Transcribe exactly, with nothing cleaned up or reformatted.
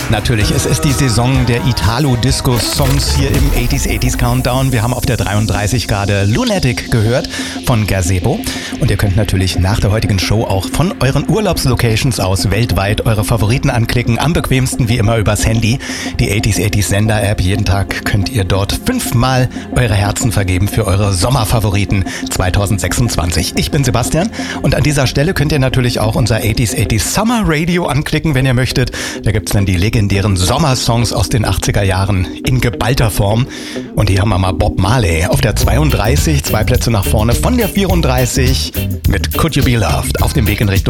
Natürlich, es ist die Saison der Italo-Disco-Songs hier im achtziger achtziger Countdown. Wir haben auf der dreiunddreißig gerade Lunatic gehört von Gazebo. Und ihr könnt natürlich nach der heutigen Show auch von euren Urlaubslocations aus weltweit eure Favoriten anklicken. Am bequemsten wie immer übers Handy. Die achtziger achtziger Sender-App. Jeden Tag könnt ihr dort fünfmal eure Herzen vergeben für eure Sommerfavoriten zweitausendsechsundzwanzig. Ich bin Sebastian und an dieser Stelle könnt ihr natürlich auch unser achtziger achtziger Summer Radio anklicken, wenn ihr möchtet. Da gibt's dann die legendären Sommersongs aus den achtziger Jahren in geballter Form. Und hier haben wir mal Bob Marley auf der zweiunddreißig, zwei Plätze nach vorne von der vierunddreißig mit Could You Be Loved auf dem Weg in Richtung